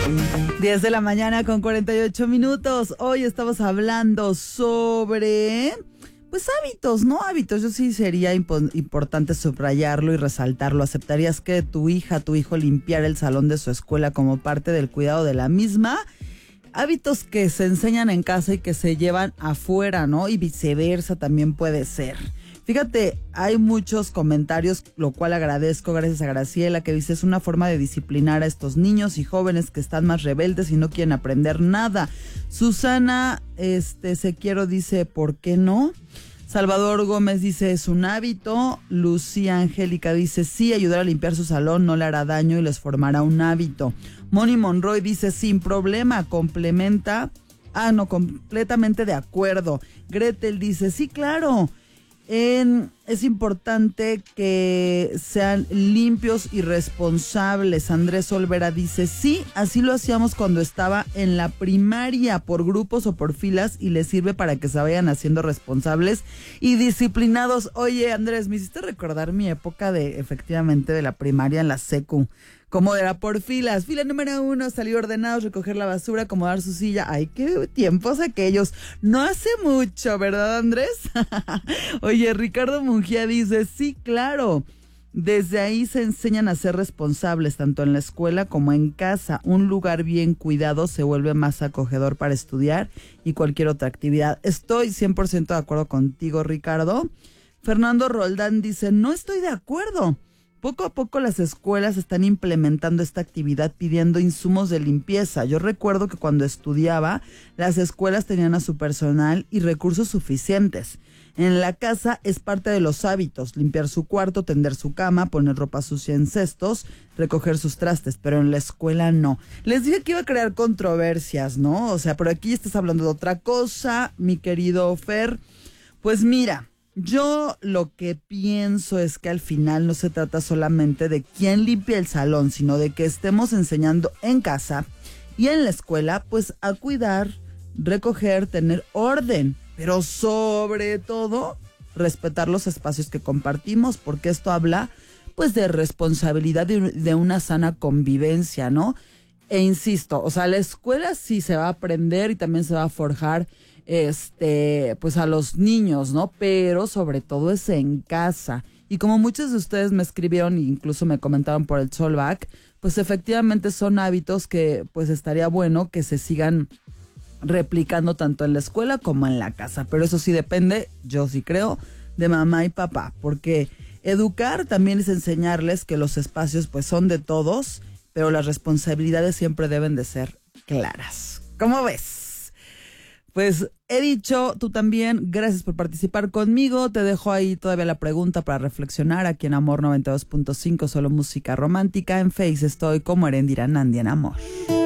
10 de la mañana con 48 minutos. Hoy estamos hablando sobre, pues, hábitos, ¿no? Hábitos. Yo sí sería importante subrayarlo y resaltarlo. ¿Aceptarías que tu hija, tu hijo limpiara el salón de su escuela como parte del cuidado de la misma? Hábitos que se enseñan en casa y que se llevan afuera, ¿no? Y viceversa también puede ser. Fíjate, hay muchos comentarios, lo cual agradezco, gracias a Graciela, que dice: es una forma de disciplinar a estos niños y jóvenes que están más rebeldes y no quieren aprender nada. Susana Sequiero dice: ¿por qué no? Salvador Gómez dice: es un hábito. Lucía Angélica dice: sí, ayudar a limpiar su salón no le hará daño y les formará un hábito. Moni Monroy dice: sin problema, complementa. Completamente de acuerdo. Gretel dice: sí, claro. Es importante que sean limpios y responsables. Andrés Olvera dice: sí, así lo hacíamos cuando estaba en la primaria, por grupos o por filas, y les sirve para que se vayan haciendo responsables y disciplinados. Oye, Andrés, me hiciste recordar mi época efectivamente de la primaria en la secu. Como era por filas. Fila número 1, salir ordenados, recoger la basura, acomodar su silla. Ay, qué tiempos aquellos. No hace mucho, ¿verdad, Andrés? Oye, Ricardo Mungía dice: sí, claro. Desde ahí se enseñan a ser responsables, tanto en la escuela como en casa. Un lugar bien cuidado se vuelve más acogedor para estudiar y cualquier otra actividad. Estoy 100% de acuerdo contigo, Ricardo. Fernando Roldán dice: no estoy de acuerdo. Poco a poco las escuelas están implementando esta actividad pidiendo insumos de limpieza. Yo recuerdo que cuando estudiaba, las escuelas tenían a su personal y recursos suficientes. En la casa es parte de los hábitos: limpiar su cuarto, tender su cama, poner ropa sucia en cestos, recoger sus trastes, pero en la escuela no. Les dije que iba a crear controversias, ¿no? O sea, pero aquí estás hablando de otra cosa, mi querido Fer. Pues mira, yo lo que pienso es que al final no se trata solamente de quién limpia el salón, sino de que estemos enseñando en casa y en la escuela, pues, a cuidar, recoger, tener orden, pero sobre todo respetar los espacios que compartimos, porque esto habla, pues, de responsabilidad, de una sana convivencia, ¿no? E insisto, o sea, la escuela sí se va a aprender y también se va a forjar pues a los niños, ¿no? Pero sobre todo es en casa. Y como muchos de ustedes me escribieron e incluso me comentaron por el Solback, pues efectivamente son hábitos que pues estaría bueno que se sigan replicando tanto en la escuela como en la casa. Pero eso sí depende, yo sí creo, de mamá y papá, porque educar también es enseñarles que los espacios pues son de todos, pero las responsabilidades siempre deben de ser claras. ¿Cómo ves? Pues he dicho, tú también, gracias por participar conmigo. Te dejo ahí todavía la pregunta para reflexionar aquí en Amor 92.5, solo música romántica. En Face estoy como Erendira Nandi en Amor.